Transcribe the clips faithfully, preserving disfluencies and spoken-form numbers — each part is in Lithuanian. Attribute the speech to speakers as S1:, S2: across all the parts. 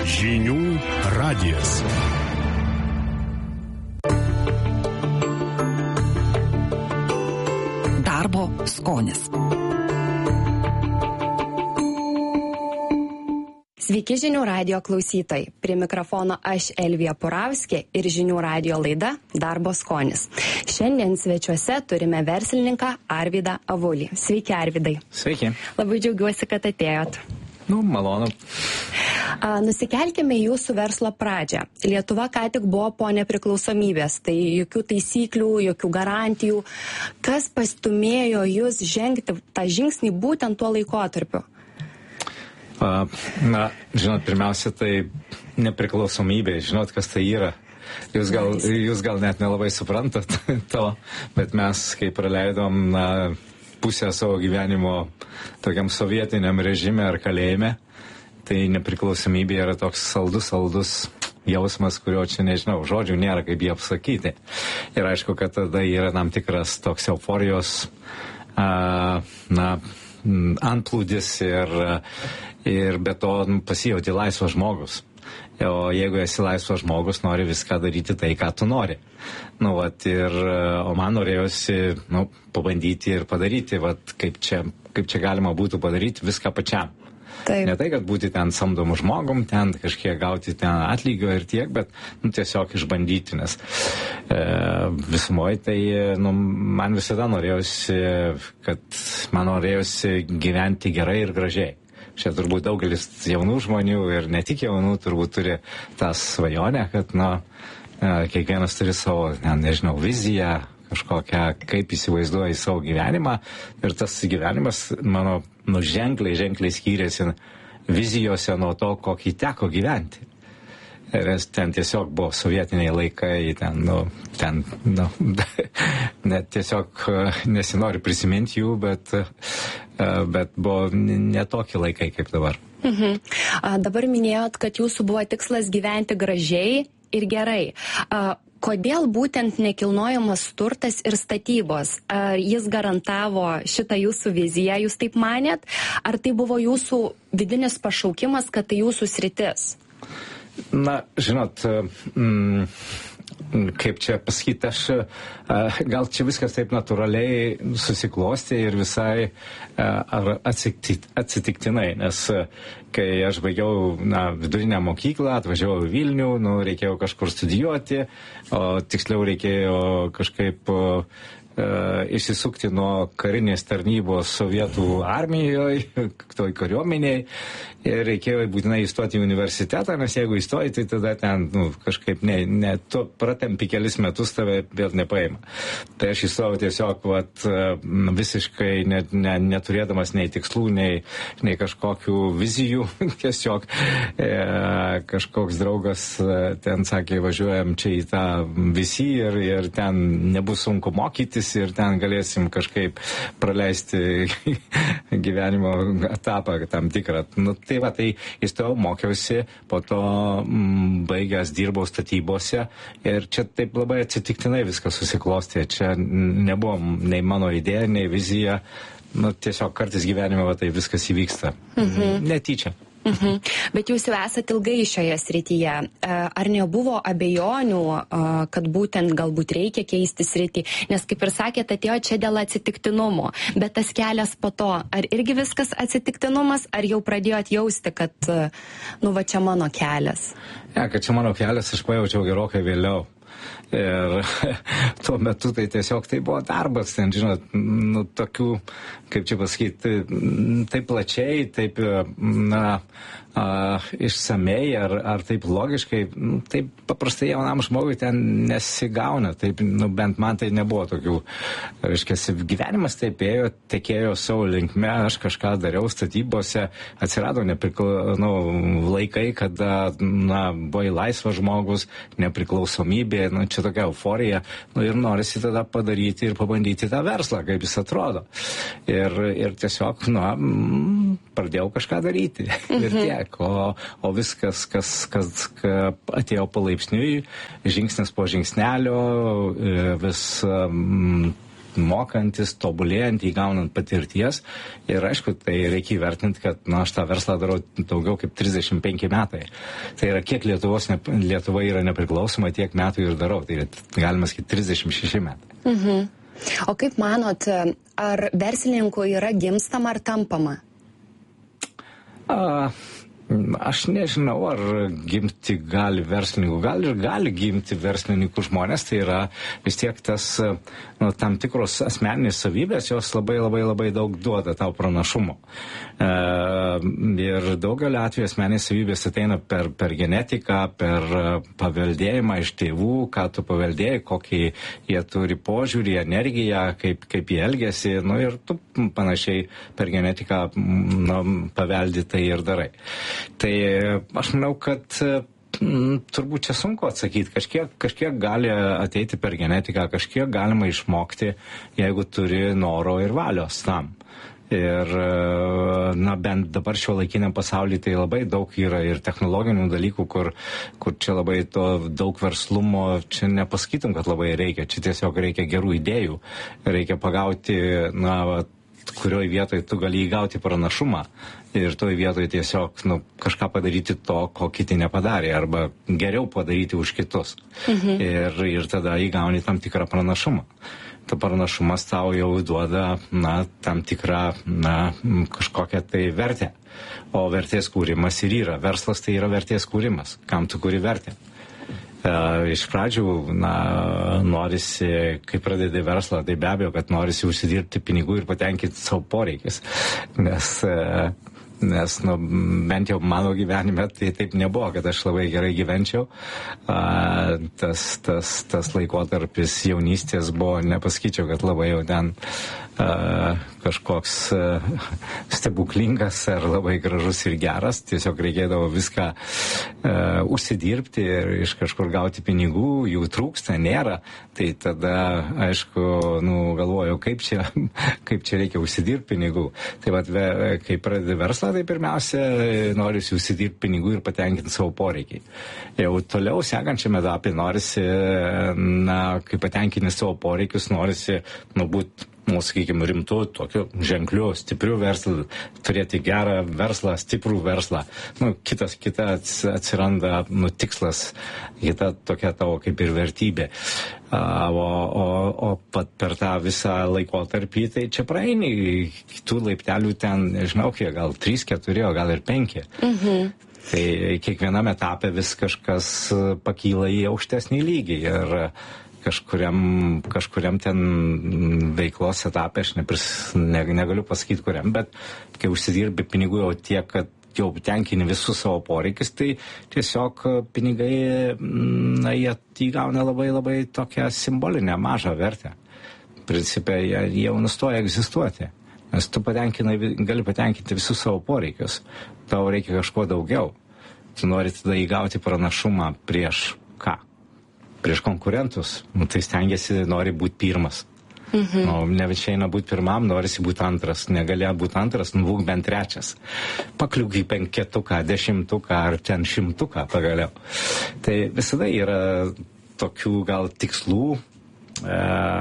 S1: Žinių radijas.
S2: Darbo skonis.
S3: Sveiki žinių radijo klausytojai. Prie mikrofono aš Elvija Puravskė ir žinių radijo laida Darbo skonis. Šiandien svečiuose turime verslininką Arvydą Avulį. Sveiki, Arvydai.
S4: Sveiki.
S3: Labai džiaugiuosi, kad atėjot.
S4: Nu, malonu.
S3: A, nusikelkime į jūsų verslo pradžią. Lietuva ką tik buvo po nepriklausomybės, tai jokių taisyklių, jokių garantijų. Kas pastumėjo jūs žengti tą žingsnį būtent tuo laikotarpiu?
S4: Na, žinot, pirmiausia, tai nepriklausomybė, žinot, kas tai yra. Jūs gal, jūs gal net nelabai suprantat to, bet mes, kai praleidom na, pusę savo gyvenimo tokiam sovietiniam režime ar kalėjime, tai nepriklausomybė yra toks saldus, saldus jausmas, kurio čia nežinau, žodžių nėra, kaip jį apsakyti. Ir aišku, kad tada yra tam tikras toks euforijos, a, na, antplūdis ir, ir be to pasijauti laisvas žmogus. O jeigu esi laisvas žmogus, nori viską daryti tai, ką tu nori. Nu, vat, ir, o man norėjosi nu, pabandyti ir padaryti, vat, kaip, čia, kaip čia galima būtų padaryti viską pačiam. Taip. Ne tai, kad būti ten samdomu žmogum, ten kažkiek gauti ten atlygio ir tiek, bet nu, tiesiog išbandyti, nes e, visumoje tai nu, man visada norėjosi, kad man norėjosi gyventi gerai ir gražiai. Čia turbūt daugelis jaunų žmonių ir ne tik jaunų turbūt turi tą svajonę, kad nu, e, kiekvienas turi savo, ne, nežinau, viziją, kažkokią, kaip įsivaizduoja į savo gyvenimą ir tas gyvenimas mano nu, ženkliai, ženkliai skyrėsi vizijose nuo to, kokį teko gyventi. Ir ten tiesiog buvo sovietiniai laikai, ten, nu, ten, nu, net tiesiog nesinori prisiminti jų, bet, bet buvo ne tokie laikai kaip dabar.
S3: Mhm. A, dabar minėjot, kad jūsų buvo tikslas gyventi gražiai ir gerai. A, Kodėl būtent nekilnojamas turtas ir statybos? Ar jis garantavo šitą jūsų viziją, jūs taip manėt? Ar tai buvo jūsų vidinis pašaukimas, kad tai jūsų sritis?
S4: Na, žinot, mm, kaip čia pasakyti, aš gal čia viskas taip natūraliai susiklostė ir visai ar atsitiktinai, nes kai aš baigiau na, vidurinę mokyklą, atvažiavau į Vilnių, nu, reikėjo kažkur studijuoti, o tiksliau reikėjo kažkaip uh, išsisukti nuo karinės tarnybos sovietų armijoje, toj kariuomeniai, ir reikėjo būtinai įstoti į universitetą, nes jeigu įstoji, tai tada ten nu, kažkaip ne, ne tu pratempi kelis metus, tave vėl nepaima. Tai aš įstojau tiesiog vat, visiškai ne, ne, neturėdamas nei tikslų, nei, nei kažkokių vizijų. Tiesiog e, kažkoks draugas ten sakė, važiuojam čia į tą visi ir, ir ten nebus sunku mokytis ir ten galėsim kažkaip praleisti gyvenimo etapą tam tikrą. Nu, tai va, tai įstojau, mokiausi, po to m, baigęs dirbau statybose ir čia taip labai atsitiktinai viskas susiklostė. Čia nebuvo nei mano idėja, nei vizija. Nu, tiesiog kartais gyvenime va, tai viskas įvyksta. Mhm. Netyčia.
S3: Mhm. Bet jūs jau esate ilgai šioje srityje. Ar nebuvo abejonių, kad būtent galbūt reikia keisti sritį? Nes kaip ir sakėte, atėjo čia dėl atsitiktinumo. Bet tas kelias po to, ar irgi viskas atsitiktinumas, ar jau pradėjot jausti, kad nu va čia mano kelias?
S4: Ja, kad čia mano kelias aš pajaučiau gerokai vėliau. Ir tuo metu tai tiesiog tai buvo darbas, ten, žinot, nu, tokių, kaip čia pasakyti, taip plačiai, taip, na, a, išsamei ar, ar taip logiškai, nu, taip paprastai jaunam žmogui ten nesigauna, taip, nu, bent man tai nebuvo tokių, reiškia, gyvenimas taip ėjo, tekėjo savo linkme, aš kažką dariau statybose, atsirado neprikla, nu, laikai, kada, na, buvai laisvas žmogus, nepriklausomybė, nu, čia tokia euforija, nu, ir norisi tada padaryti ir pabandyti tą verslą, kaip jis atrodo. Ir, ir tiesiog, na, mm, pradėjau kažką daryti. Mhm. Ir tiek. O, o viskas, kas, kas atėjo palaipsniui, žingsnis po žingsnelio, vis mm, mokantis, tobulėjant, įgaunant patirties. Ir aišku, tai reikia įvertinti, kad na, aš tą verslą darau daugiau kaip trisdešimt penki metai. Tai yra kiek Lietuvos, ne, Lietuva yra nepriklausoma, tiek metų ir darau. Tai galima sakyti trisdešimt šeši metai.
S3: Mhm. O kaip manot, ar verslininkų yra gimstama ar tampama?
S4: A, aš nežinau, ar gimti gali verslininkų, gal ir gali gimti verslininkų žmonės, tai yra vis tiek tas nu, tam tikros asmeninės savybės, jos labai labai labai daug duoda tau pranašumo. E, ir daugelio atveju asmeninės savybės ateina per, per genetiką, per paveldėjimą iš tėvų, ką tu paveldėjai, kokį jie turi požiūrį, energiją, kaip, kaip jie elgiasi, nu, ir tu panašiai per genetiką nu, paveldi tai ir darai. Tai aš manau, kad m, turbūt čia sunku atsakyti. Kažkiek, kažkiek gali ateiti per genetiką, kažkiek galima išmokti, jeigu turi noro ir valios tam. Ir, na, bent dabar šio laikiniam pasaulyje tai labai daug yra ir technologinių dalykų, kur, kur čia labai to daug verslumo, čia nepasakytum, kad labai reikia. Čia tiesiog reikia gerų idėjų. Reikia pagauti, na, kurioje vietoje tu gali įgauti pranašumą ir toje vietoje tiesiog nu, kažką padaryti to, ko kiti nepadarė, arba geriau padaryti už kitus. Mhm. Ir, ir tada įgauni tam tikrą pranašumą. Ta pranašumas tau jau duoda na, tam tikrą na, kažkokią tai vertę. O vertės kūrimas ir yra. Verslas tai yra vertės kūrimas. Kam tu kuri vertę? Uh, iš pradžių, na, norisi, kai pradedi verslą, tai be abejo, kad norisi užsidirbti pinigų ir patenkinti savo poreikis. Nes, uh, nes nu, bent jau mano gyvenime tai taip nebuvo, kad aš labai gerai gyvenčiau. Uh, tas, tas, tas laikotarpis jaunystės buvo, nepasakyčiau, kad labai jau ten uh, kažkoks uh, stebuklingas ar labai gražus ir geras. Tiesiog reikėdavo viską uh, užsidirbti ir iš kažkur gauti pinigų, jų trūksta, nėra. Tai tada, aišku, nu, galvojau, kaip čia, kaip čia reikia užsidirbti pinigų. Tai vat, kai pradedi verslą, tai pirmiausia, norisi užsidirbti pinigų ir patenkinti savo poreikiai. Jau toliau sekančiame etape norisi, na, kai patenkinti savo poreikius, norisi, nu, būti, nu, sakykime, rimtų, tokiu ženkliu, stipriu verslą, turėti gerą verslą, stiprų verslą. Nu, kitas, kita atsiranda, nu, tikslas, kita tokia tavo kaip ir vertybė. A, o, o, o pat per tą visą laikotarpį, tai čia praeini, tų laiptelių ten, nežinau, kiek, gal trys, keturi, o gal ir penki. Mhm. Tai kiekviename etape vis kažkas pakyla į aukštesnį lygį ir kažkuriam, kažkuriam ten veiklos etapė, aš nepris, ne, negaliu pasakyti kuriam, bet kai užsidirbi pinigų jau tiek, kad jau tenkini visus savo poreikis, tai tiesiog pinigai, na, jie įgauna labai labai tokią simbolinę mažą vertę. Principe, jie, jie jau nustoja egzistuoti, nes tu patenkinai, gali patenkinti visus savo poreikius, tau reikia kažko daugiau. Tu nori tada įgauti pranašumą prieš ką? Prieš konkurentus, nu, tai stengiasi, nori būti pirmas. Mhm. Nu, ne išeina būti pirmam, norisi būti antras. Negalėjo būti antras, nu būk bent trečias. Pakliuk į penketuką, dešimtuką ar ten šimtuką pagaliau. Tai visada yra tokių gal tikslų, e,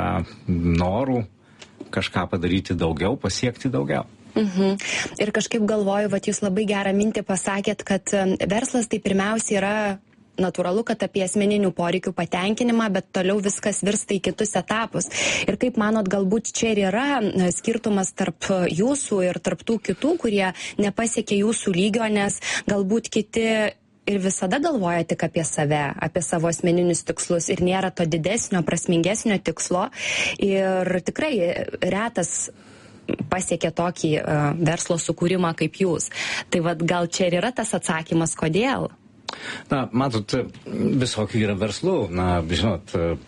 S4: norų kažką padaryti daugiau, pasiekti daugiau.
S3: Mhm. Ir kažkaip galvoju, vat jūs labai gerą mintį pasakėt, kad verslas tai pirmiausia yra natūralu, kad apie asmeninių poreikių patenkinimą, bet toliau viskas virsta į kitus etapus. Ir kaip manot, galbūt čia ir yra skirtumas tarp jūsų ir tarp tų kitų, kurie nepasiekė jūsų lygio, nes galbūt kiti ir visada galvoja tik apie save, apie savo asmeninius tikslus ir nėra to didesnio, prasmingesnio tikslo. Ir tikrai retas pasiekė tokį uh, verslo sukūrimą kaip jūs. Tai vad gal čia ir yra tas atsakymas, kodėl?
S4: Na, matot, visokių yra verslų. Na, žinot,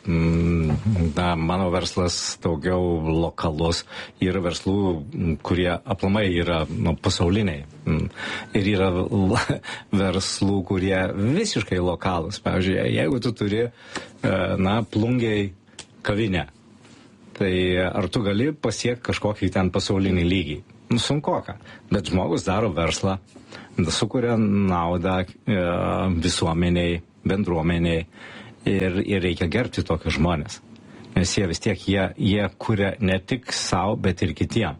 S4: na, mano verslas daugiau lokalus. Yra verslų, kurie aplamai yra nu, pasauliniai. Ir yra verslų, kurie visiškai lokalus. Pavyzdžiui, jeigu tu turi, na, Plungėj kavinę, tai ar tu gali pasiekti kažkokį ten pasaulinį lygį? Nu, sunkoka. Bet žmogus daro verslą, sukuria naudą e, visuomeniai, bendruomeniai ir, ir reikia gerbti tokius žmonės. nes jie vis tiek, jie, jie kuria ne tik savo, bet ir kitiem.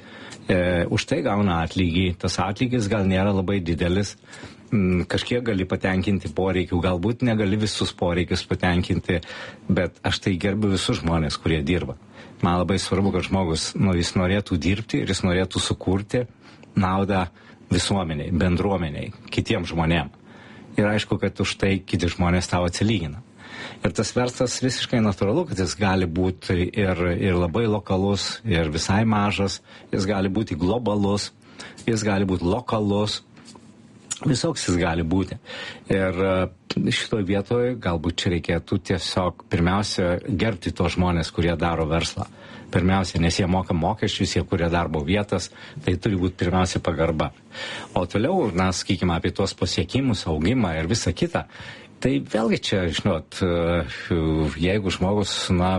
S4: E, už tai gauna atlygį, tas atlygis gal nėra labai didelis, mm, kažkiek gali patenkinti poreikių, galbūt negali visus poreikius patenkinti, bet aš tai gerbiu visus žmonės, kurie dirba. Man labai svarbu, kad žmogus, nu, jis norėtų dirbti ir jis norėtų sukurti naudą visuomeniai, bendruomeniai, kitiems žmonėms. Ir aišku, kad už tai kiti žmonės tau atsilygina. Ir tas verslas visiškai natūralu, kad jis gali būti ir, ir labai lokalus, ir visai mažas, jis gali būti globalus, jis gali būti lokalus, visoks jis gali būti. Ir šitoj vietoje galbūt čia reikėtų tiesiog pirmiausia gerbti tos žmonės, kurie daro verslą. Pirmiausia, nes jie moka mokesčius, jie kuria darbo vietas, tai turi būti pirmiausia pagarba. O toliau, na, sakykime, apie tuos pasiekimus, augimą ir visą kitą, tai vėlgi čia, žinot, jeigu žmogus, na,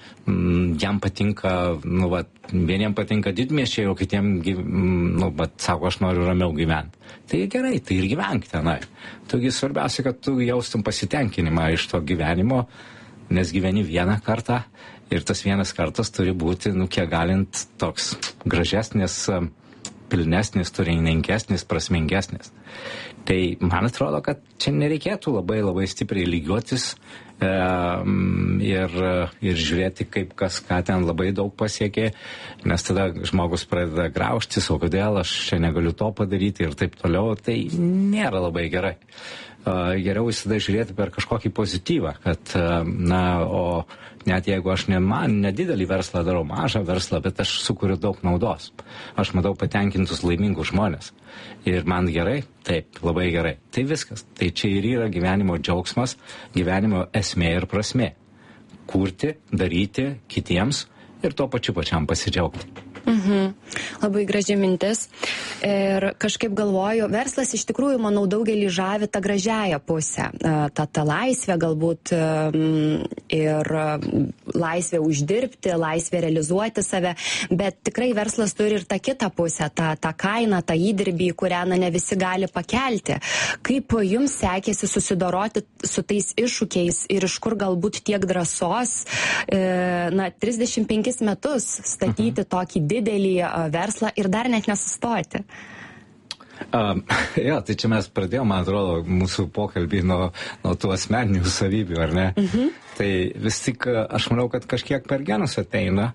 S4: jam patinka, nu, va, vieniem patinka didmiesčiai, o kitiem, nu, va, sako, aš noriu ramiau gyventi. Tai gerai, tai ir gyvenk tenai. Taigi svarbiausia, kad tu jaustum pasitenkinimą iš to gyvenimo, nes gyveni vieną kartą ir tas vienas kartas turi būti, nu, kiek galint toks gražesnis, pilnesnis, turiningesnis, prasmingesnis. Tai man atrodo, kad čia nereikėtų labai labai stipriai lygiuotis e, ir, ir žiūrėti, kaip kas ką ten labai daug pasiekė, nes tada žmogus pradeda graužtis, o kodėl aš čia negaliu to padaryti ir taip toliau, tai nėra labai gerai. Uh, geriau visada žiūrėti per kažkokį pozityvą, kad, uh, na, o net jeigu aš ne man, nedidelį verslą darau, mažą verslą, bet aš sukuriu daug naudos. Aš matau patenkintus laimingus žmonės. Ir man gerai? Taip, labai gerai. Tai viskas. Tai čia ir yra gyvenimo džiaugsmas, gyvenimo esmė ir prasmė. Kurti, daryti kitiems ir tuo pačiu pačiam pasidžiaugti.
S3: Mhm. Labai graži mintis. Ir kažkaip galvoju, verslas iš tikrųjų, manau, daugelį žavi tą gražiąją pusę. Ta, ta laisvė galbūt ir laisvė uždirbti, laisvė realizuoti save, bet tikrai verslas turi ir tą kitą pusę, tą, tą kainą, tą įdirbį, kurią na, ne visi gali pakelti. Kaip jums sekėsi susidoroti su tais iššūkiais ir iš kur galbūt tiek drąsos, na, trisdešimt penkis metus statyti mhm. tokį didelį verslą ir dar net nesustoti?
S4: Um, ja, tai čia mes pradėjome, man atrodo, mūsų pokalbį nuo, nuo tų asmeninių savybių, ar ne? Mhm. Tai vis tik aš manau, kad kažkiek per genus ateina.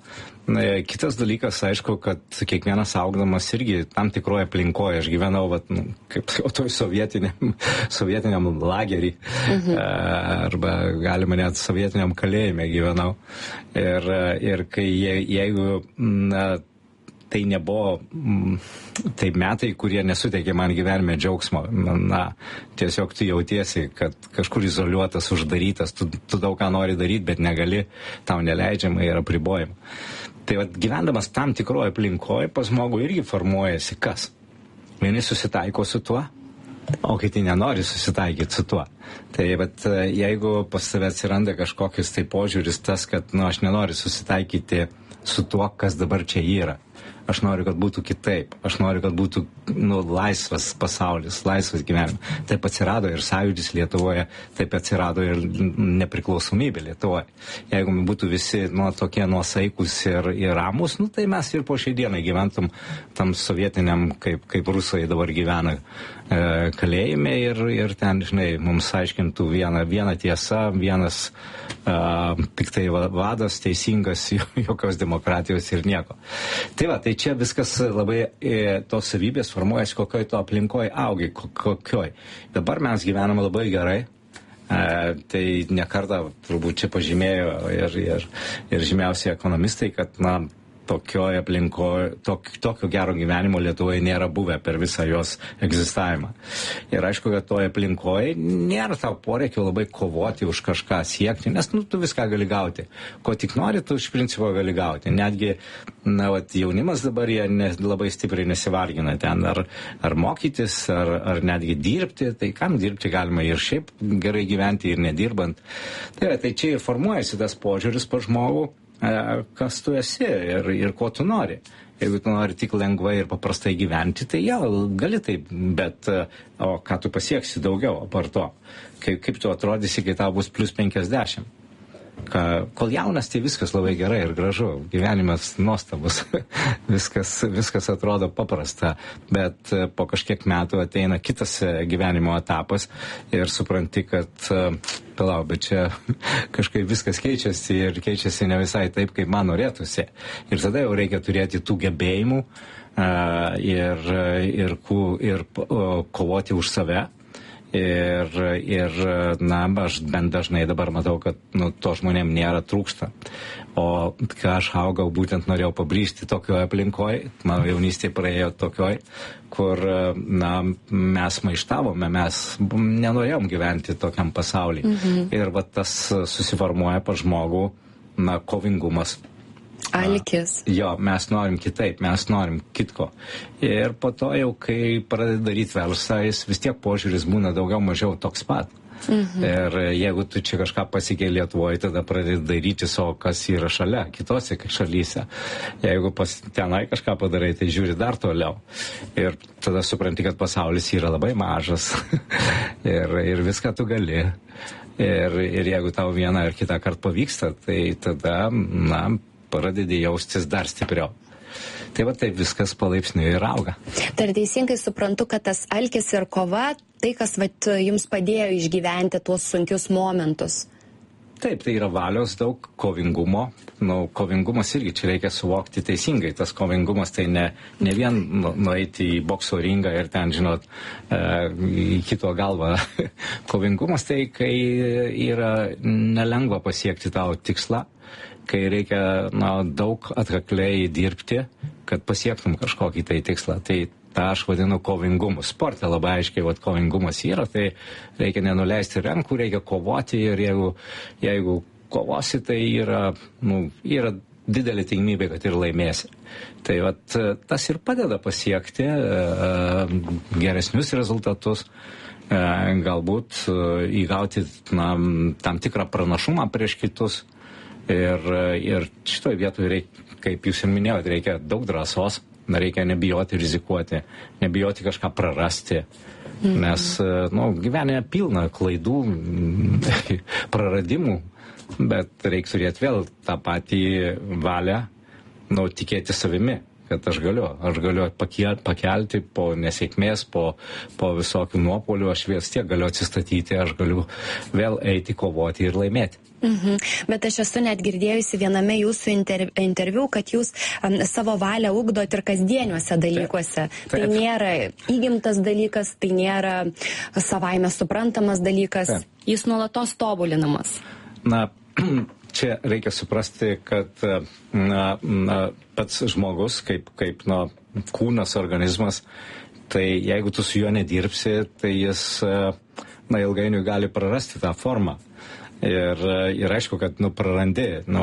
S4: Kitas dalykas, aišku, kad kiekvienas augdamas irgi tam tikroje aplinkoje. Aš gyvenau, vat, nu, kaip jau toj sovietiniam, sovietiniam lagerį, mhm. arba galima net sovietiniam kalėjime gyvenau. Ir, ir kai je, jeigu na, tai nebuvo tai metai, kurie nesuteikė man gyvenime džiaugsmo. Na, tiesiog tu jautiesi, kad kažkur izoliuotas, uždarytas, tu, tu daug ką nori daryti, bet negali, tau neleidžiama ir apribojama. Tai vat, gyvendamas tam tikroje aplinkoje, pas žmogų irgi formuojasi kas? Vieni susitaiko su tuo, o kiti nenori susitaikyti su tuo. Tai vat, jeigu pas tave atsiranda kažkokius tai požiūris tas, kad nu, aš nenoriu susitaikyti su tuo, kas dabar čia yra. Aš noriu, kad būtų kitaip. Aš noriu, kad būtų nu, laisvas pasaulis, laisvas gyvenimas. Taip atsirado ir sąjūdis Lietuvoje, taip atsirado ir nepriklausomybė Lietuvoje. Jeigu būtų visi nu, tokie nuosaikus ir, ir ramus, nu, tai mes ir po šiai dienai gyventum tam sovietiniam, kaip, kaip rusai dabar gyvena e, kalėjime ir, ir ten, žinai, mums aiškintų vieną, vieną tiesą, vienas e, tik tai vadas, teisingas, jokios demokratijos ir nieko. Tai va, tai čia viskas labai, e, tos savybės formuojasi, kokioj to aplinkoje augi, kokioj. Dabar mes gyvename labai gerai, e, tai nekartą turbūt čia pažymėjo ir, ir, ir žymiausi ekonomistai, kad, na, tokioje aplinkoje, tok, tokio gero gyvenimo Lietuvoje nėra buvę per visą jos egzistavimą. Ir aišku, kad toje aplinkoje nėra tau poreikio labai kovoti už kažką siekti, nes nu, tu viską gali gauti. Ko tik nori, tu iš principo gali gauti. Netgi na, vat, jaunimas dabar jie ne, labai stipriai nesivargina ten, ar, ar mokytis, ar, ar netgi dirbti. Tai kam dirbti galima ir šiaip gerai gyventi ir nedirbant. Tai, tai čia ir formuojasi tas požiūris pa žmogų, kas tu esi ir, ir ko tu nori. Jeigu tu nori tik lengvai ir paprastai gyventi, tai jau gali taip, bet o ką tu pasieksi daugiau apart to? Kaip, kaip tu atrodysi, kai tau bus plus penkiasdešimt? ka, kol jaunas, tai viskas labai gerai ir gražu, gyvenimas nuostabus, viskas, viskas atrodo paprasta, bet po kažkiek metų ateina kitas gyvenimo etapas ir supranti, kad palau, bet čia kažkaip viskas keičiasi ir keičiasi ne visai taip, kaip man norėtųsi. Ir tada jau reikia turėti tų gebėjimų uh, ir, ir, ir uh, kovoti už save. Ir, ir na, aš bent dažnai dabar matau, kad nu, to žmonėm nėra trūksta. O kai aš augau, būtent norėjau pabrėžti tokioje aplinkoje, mano jaunystė praėjo tokioj, kur na, mes maištavome, mes nenorėjom gyventi tokiam pasaulyje. Mhm. Ir va, tas susiformuoja pas žmogų, na, kovingumas.
S3: Alkis.
S4: Jo, mes norim kitaip, mes norim kitko. Ir po to jau, kai pradedi daryti verslą, jis vis tiek požiūris būna daugiau mažiau toks pat. Mhm. Ir jeigu tu čia kažką pasikei Lietuvoje, tada pradedi daryti savo, kas yra šalia, kitose šalyse. Jeigu pas tenai kažką padarai, tai žiūri dar toliau. Ir tada supranti, kad pasaulis yra labai mažas. ir, ir viską tu gali. Ir, ir jeigu tau vieną ar kitą kartą pavyksta, tai tada, na, pradedi jaustis dar stipriau. Tai va taip viskas palaipsniui ir auga.
S3: Tai teisingai suprantu, kad tas alkis ir kova, tai kas vat, jums padėjo išgyventi tuos sunkius momentus.
S4: Taip, tai yra valios daug, kovingumo. Nu, kovingumas irgi čia reikia suvokti teisingai. Tas kovingumas tai ne, ne vien nu, nueiti į bokso ringą ir ten, žinot, e, į kito galvą. Kovingumas tai, kai yra nelengva pasiekti tavo tikslą, kai reikia na, daug atkakliai dirbti, kad pasiektum kažkokį tai tikslą. Tai tą aš vadinu kovingumu. Sporte labai aiškiai vat, kovingumas yra, tai reikia nenuleisti rankų, reikia kovoti ir jeigu, jeigu kovosi, tai yra, nu, yra didelė tikimybė, kad ir laimėsi. Tai vat, tas ir padeda pasiekti uh, geresnius rezultatus, uh, galbūt uh, įgauti na, tam tikrą pranašumą prieš kitus. Ir, ir šitoje vietoje, reikia, kaip jūs ir minėjote, reikia daug drąsos, reikia nebijoti rizikuoti, nebijoti kažką prarasti, mm. nes nu, gyvenime pilna klaidų, praradimų, bet reikia turėti vėl tą patį valią, nu, tikėti savimi, kad aš galiu, aš galiu pakelti po nesėkmės, po, po visokių nuopolių, aš vis tiek galiu atsistatyti, aš galiu vėl eiti, kovoti ir laimėti.
S3: Mhm. Bet aš esu net girdėjusi viename jūsų inter, interviu, kad jūs um, savo valią ugdot ir kasdieniuose dalykuose. Taip. Tai nėra įgimtas dalykas, tai nėra savaime suprantamas dalykas, Taip. Jis nuolatos tobulinamas.
S4: Na, čia reikia suprasti, kad na, na, pats žmogus, kaip, kaip na, kūnas, organizmas, tai jeigu tu su juo nedirbsi, tai jis na, ilgainiui gali prarasti tą formą. Ir, ir aišku, kad nu, prarandi, nu,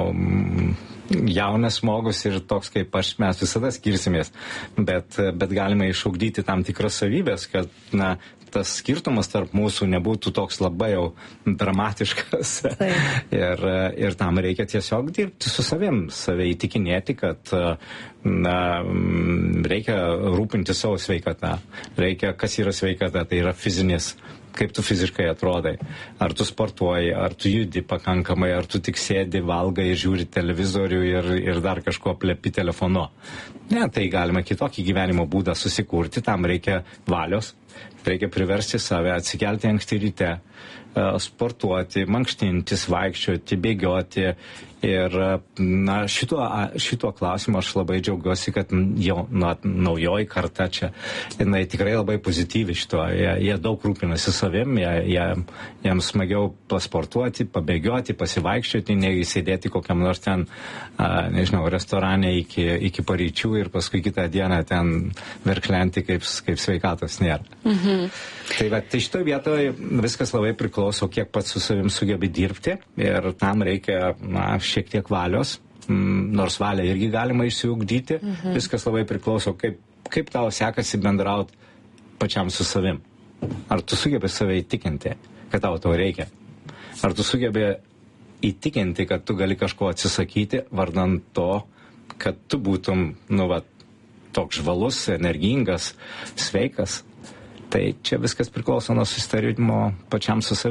S4: jaunas žmogus ir toks kaip aš, mes visada skirsimės, bet, bet galime išugdyti tam tikras savybės, kad na, tas skirtumas tarp mūsų nebūtų toks labai jau dramatiškas. ir, ir tam reikia tiesiog dirbti su savim, save įtikinėti, kad na, reikia rūpinti savo sveikatą. Reikia, kas yra sveikata, tai yra fizinis. Kaip tu fiziškai atrodai, ar tu sportuoji, ar tu judi pakankamai, ar tu tik sėdi, valgai, žiūri televizorių ir, ir dar kažko plepi telefonu. Ne, tai galima kitokį gyvenimo būdą susikurti, tam reikia valios, reikia priversti save atsikelti anksti ryte, sportuoti, mankštintis, vaikščioti, bėgioti. Ir na, šituo, šituo klausimu aš labai džiaugiuosi, kad jau na, naujoji karta čia, jinai tikrai labai pozityvi šituo. Jie, jie daug rūpinasi savim, jie, jie, jiems smagiau pasportuoti, pabėgioti, pasivaikščioti, nei sėdėti kokiam nors ten, a, nežinau, restorane iki, iki paryčių ir paskui kitą dieną ten verkšlenti, kaip, kaip sveikatos nėra. Mhm. Tai, va, tai šitoje vietoje viskas labai priklauso, kiek pats su savim sugebi dirbti ir tam reikia na, šiek tiek valios, nors valią irgi galima išsiugdyti, mhm. viskas labai priklauso, kaip, kaip tau sekasi bendrauti pačiam su savim. Ar tu sugebi save įtikinti, kad tau to reikia? Ar tu sugebi įtikinti, kad tu gali kažko atsisakyti, vardan to, kad tu būtum, nu, va, toks žvalus, energingas, sveikas? Tai čia viskas priklauso nuo susitarimo pačiam su savim.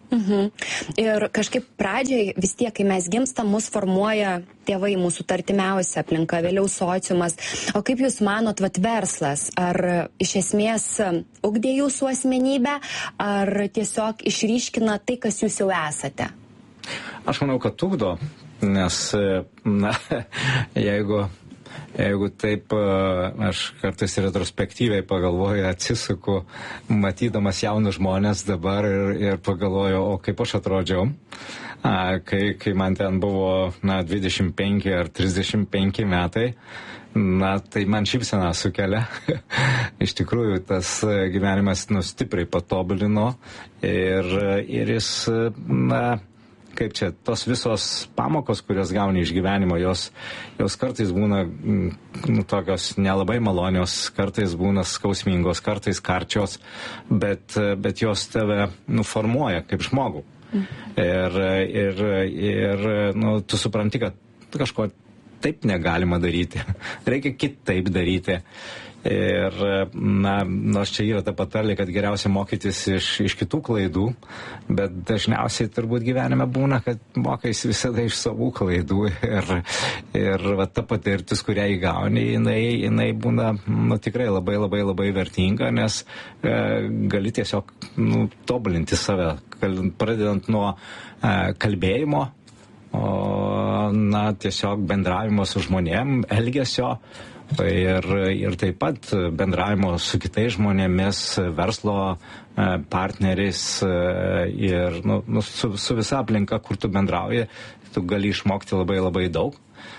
S3: Mhm. Ir kažkaip pradžiai vis tiek, kai mes gimstam, mus formuoja tėvai, mūsų artimiausia aplinka, vėliau sociumas. O kaip Jūs manot, vat verslas, ar iš esmės ugdė Jūsų asmenybę, ar tiesiog išryškina tai, kas Jūs jau esate?
S4: Aš manau, kad ugdo, nes, na, jeigu Jeigu taip, aš kartais retrospektyviai pagalvoju, atsisuku, matydamas jaunus žmonės dabar ir, ir pagalvoju, o kaip aš atrodžiau, a, kai, kai man ten buvo, na, dvidešimt penki ar trisdešimt penki metai, na, tai man šypseną sukelia. Iš tikrųjų, tas gyvenimas, nu, stipriai patobulino ir, ir jis, na, kaip čia, tos visos pamokos, kurios gauni iš gyvenimo, jos, jos kartais būna nu, tokios nelabai malonios, kartais būna skausmingos, kartais karčios, bet, bet jos tave nuformuoja kaip žmogų. Mm. Ir, ir, ir nu, tu supranti, kad kažko taip negalima daryti, reikia kitaip daryti. Ir, na, nors čia yra ta patarlė, kad geriausia mokytis iš, iš kitų klaidų, bet dažniausiai turbūt gyvenime būna, kad mokais visada iš savų klaidų ir, ir va, ta patirtis, kurią įgauni, jinai, jinai būna nu, tikrai labai labai labai vertinga, nes e, gali tiesiog nu, tobulinti save, pradedant nuo e, kalbėjimo, o, na, tiesiog bendravimo su žmonėm, elgesio, Ir, ir taip pat bendravimo su kitais žmonėmis, verslo partneriais ir nu, su, su visa aplinka, kur tu bendrauji, tu gali išmokti labai labai daug.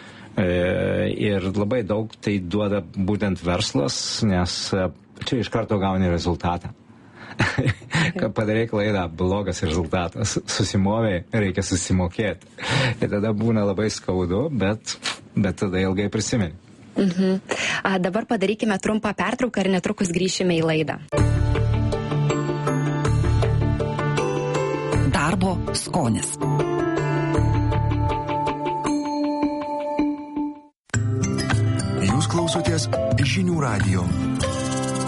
S4: Ir labai daug tai duoda būtent verslas, nes čia iš karto gauni rezultatą. Kad padarai klaidą, blogas rezultatas, susimovė, reikia susimokėti. Ir tada būna labai skaudu, bet, bet tada ilgai prisimeni.
S3: Mhm. A, dabar padarykime trumpą pertrauką ir netrukus grįšime į laidą.
S2: Darbo skonis.
S5: Jūs klausotės Žinių radijo.